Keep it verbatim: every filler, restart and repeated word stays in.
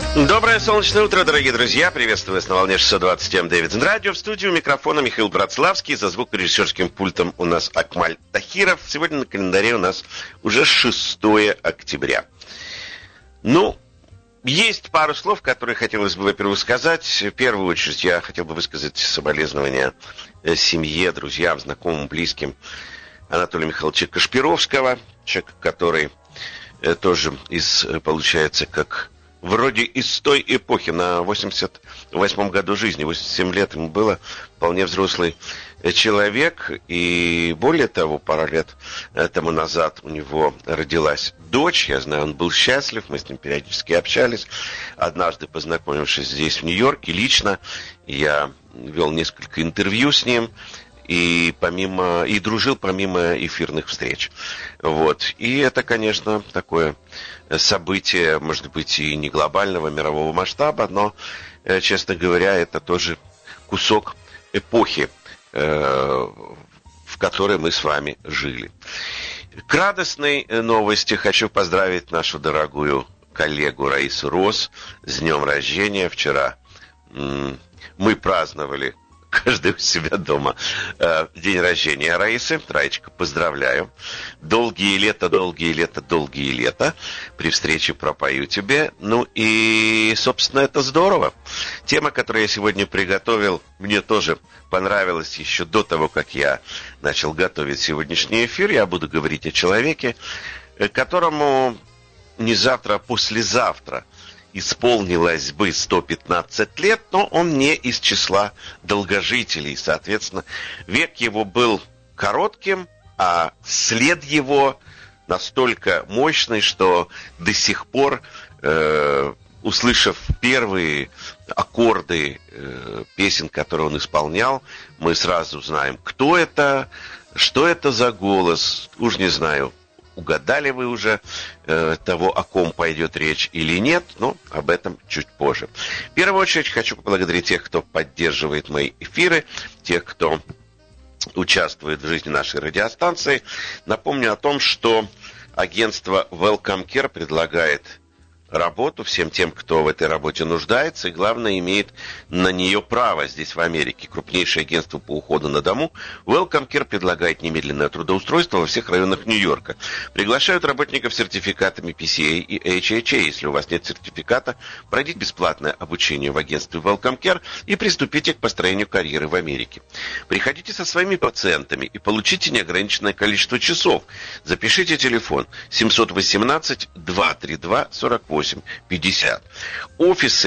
Доброе солнечное утро, дорогие друзья. Приветствую вас на волне шестьсот двадцать эм Дэвидсон Радио. В студию микрофона Михаил Братславский. За звукорежиссерским пультом у нас Акмаль Тахиров. Сегодня на календаре у нас уже шестое октября. Ну, есть пару слов, которые хотелось бы, во-первых, сказать. В первую очередь я хотел бы высказать соболезнования семье, друзьям, знакомым, близким Анатолия Михайловича Кашпировского. Человек, который тоже из, получается, как... вроде из той эпохи, на восемьдесят восьмом году жизни, восемьдесят семь лет ему было, вполне взрослый человек, и более того, пару лет тому назад у него родилась дочь, я знаю, он был счастлив, мы с ним периодически общались, однажды познакомившись здесь, в Нью-Йорке, лично, я вел несколько интервью с ним, и помимо и дружил помимо эфирных встреч. Вот. И это, конечно, такое событие, может быть, и не глобального мирового масштаба, но, честно говоря, это тоже кусок эпохи, в которой мы с вами жили. К радостной новости хочу поздравить нашу дорогую коллегу Раису Рос с днем рождения. Вчера мы праздновали каждый у себя дома э, день рождения Раисы. Раечка, поздравляю. Долгие лета, долгие лета, долгие лета. При встрече пропою тебе. Ну и, собственно, это здорово. Тема, которую я сегодня приготовил, мне тоже понравилась еще до того, как я начал готовить сегодняшний эфир. Я буду говорить о человеке, которому не завтра, а послезавтра исполнилось бы сто пятнадцать лет, но он не из числа долгожителей. Соответственно, век его был коротким, а след его настолько мощный, что до сих пор, э, услышав первые аккорды э, песен, которые он исполнял, мы сразу знаем, кто это, что это за голос, уж не знаю, угадали вы уже э, того, о ком пойдет речь или нет, но об этом чуть позже. В первую очередь хочу поблагодарить тех, кто поддерживает мои эфиры, тех, кто участвует в жизни нашей радиостанции. Напомню о том, что агентство Welcome Care предлагает работу всем тем, кто в этой работе нуждается, и, главное, имеет на нее право здесь, в Америке. Крупнейшее агентство по уходу на дому Welcome Care предлагает немедленное трудоустройство во всех районах Нью-Йорка. Приглашают работников с сертификатами пи си эй и эйч эйч эй. Если у вас нет сертификата, пройдите бесплатное обучение в агентстве Welcome Care и приступите к построению карьеры в Америке. Приходите со своими пациентами и получите неограниченное количество часов. Запишите телефон семь один восемь два три два сорок восемь пятьдесят. Офисы